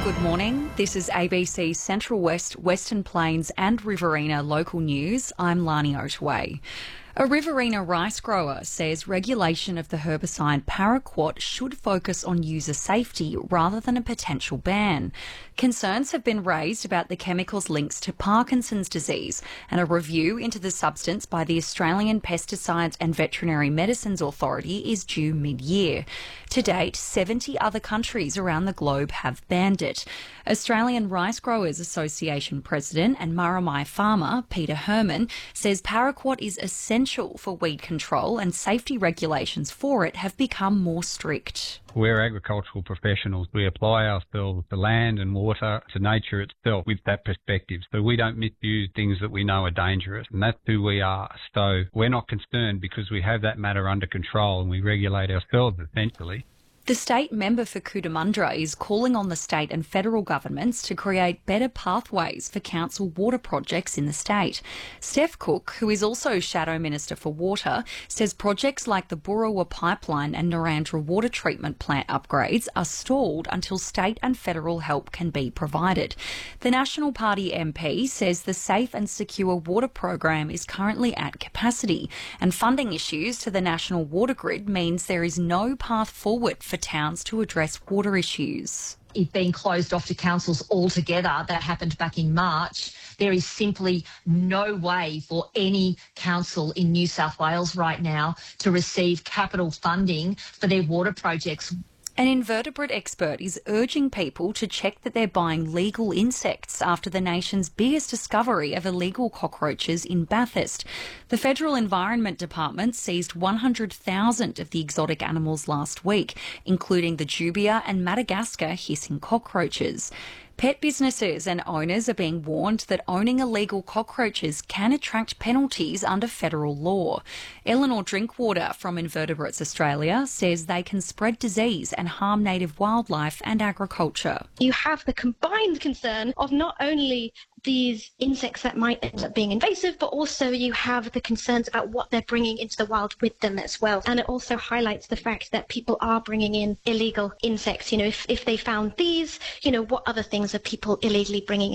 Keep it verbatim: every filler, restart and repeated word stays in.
Good morning. This is A B C Central West, Western Plains and Riverina local news. I'm Lani Otaway. A Riverina rice grower says regulation of the herbicide paraquat should focus on user safety rather than a potential ban. Concerns have been raised about the chemical's links to Parkinson's disease, and a review into the substance by the Australian Pesticides and Veterinary Medicines Authority is due mid-year. To date, seventy other countries around the globe have banned it. Australian Rice Growers Association President and Murrumbidgee farmer Peter Herman says paraquat is essential for weed control, and safety regulations for it have become more strict. We're agricultural professionals. We apply ourselves to land and water, to nature itself with that perspective. So we don't misuse things that we know are dangerous, and that's who we are. So we're not concerned because we have that matter under control and we regulate ourselves essentially. The state member for Cootamundra is calling on the state and federal governments to create better pathways for council water projects in the state. Steph Cook, who is also Shadow Minister for Water, says projects like the Burrawa Pipeline and Narrandera Water Treatment Plant upgrades are stalled until state and federal help can be provided. The National Party M P says the Safe and Secure Water Program is currently at capacity, and funding issues to the national water grid means there is no path forward for for towns to address water issues. It being closed off to councils altogether, that happened back in March. There is simply no way for any council in New South Wales right now to receive capital funding for their water projects. An invertebrate expert is urging people to check that they're buying legal insects after the nation's biggest discovery of illegal cockroaches in Bathurst. The Federal Environment Department seized one hundred thousand of the exotic animals last week, including the dubia and Madagascar hissing cockroaches. Pet businesses and owners are being warned that owning illegal cockroaches can attract penalties under federal law. Eleanor Drinkwater from Invertebrates Australia says they can spread disease and harm native wildlife and agriculture. You have the combined concern of not only these insects that might end up being invasive, but also you have the concerns about what they're bringing into the wild with them as well. And it also highlights the fact that people are bringing in illegal insects. You know, if, if they found these, you know, what other things are people illegally bringing in?